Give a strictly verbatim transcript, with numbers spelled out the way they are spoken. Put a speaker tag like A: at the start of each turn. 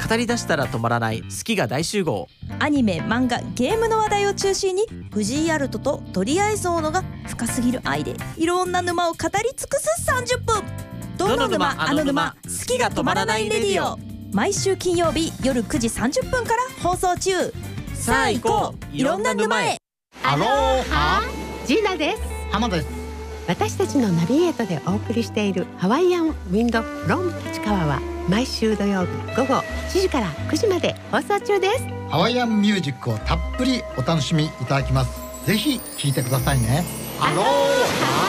A: 語り出したら止まらない好きが大集合。
B: アニメ、漫画、ゲームの話題を中心に藤井アルトと鳥合ゾーノが深すぎる愛でいろんな沼を語り尽くすさんじゅっぷん。どの沼あの沼、好きが止まらないレディオ。毎週金曜日夜くじさんじゅっぷんから放送中。さあ行こう、いろんな沼へ。
C: アローハ
D: ジーナです。
C: 浜です。
D: 私たちのナビゲートでお送りしているハワイアンウィンドフロム立川は毎週土曜日午後しちじからくじまで放送中です。
C: ハワイアンミュージックをたっぷりお楽しみいただきます。ぜひ聴いてくださいね。アローハ